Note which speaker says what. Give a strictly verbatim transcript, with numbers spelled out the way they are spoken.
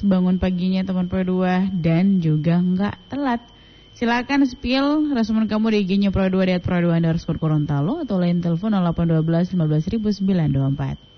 Speaker 1: bangun paginya teman Pro dua dan juga nggak telat. Silakan spill responden kamu di I G-nya Pro dua di at pro dua underscore Gorontalo atau lain telepon nol delapan satu dua lima belas sembilan dua empat.